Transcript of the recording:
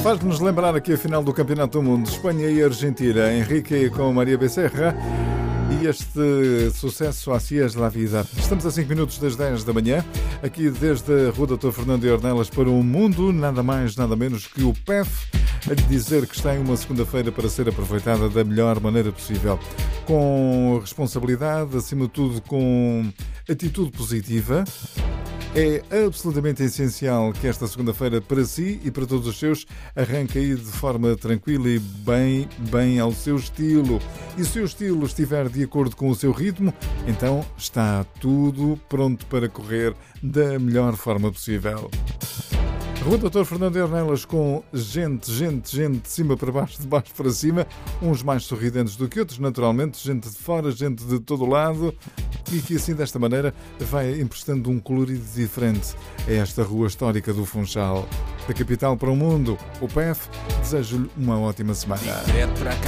Faz-nos lembrar aqui a final do Campeonato do Mundo, Espanha e Argentina, Henrique com Maria Becerra e este sucesso Así es la vida. Estamos a 5 minutos das 10 da manhã, aqui desde a Rua Dr. Fernando de Ornelas para o mundo, nada mais, nada menos que o PEF, a lhe dizer que está em uma segunda-feira para ser aproveitada da melhor maneira possível, com responsabilidade, acima de tudo com atitude positiva. É absolutamente essencial que esta segunda-feira para si e para todos os seus arranque aí de forma tranquila e bem ao seu estilo. E se o seu estilo estiver de acordo com o seu ritmo, então está tudo pronto para correr da melhor forma possível. Rua Dr. Fernando de Ornelas com gente de cima para baixo, de baixo para cima, uns mais sorridentes do que outros, naturalmente, gente de fora, gente de todo lado, e que assim, desta maneira, vai emprestando um colorido diferente a esta rua histórica do Funchal. Da capital para o mundo, o PEF, desejo-lhe uma ótima semana.